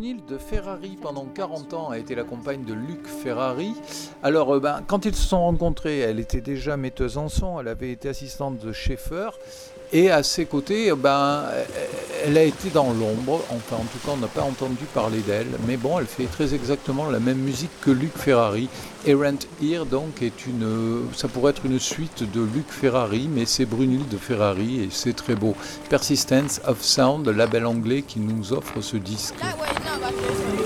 Brunhilde Ferrari, pendant 40 ans, a été la compagne de Luc Ferrari. Alors, quand ils se sont rencontrés, elle était déjà metteuse en son, elle avait été assistante de Schaeffer. Et à ses côtés, elle a été dans l'ombre. Enfin, en tout cas, on n'a pas entendu parler d'elle. Mais bon, elle fait très exactement la même musique que Luc Ferrari. Errant Here, donc, ça pourrait être une suite de Luc Ferrari, mais c'est Brunhilde Ferrari et c'est très beau. Persistence of Sound, le label anglais qui nous offre ce disque.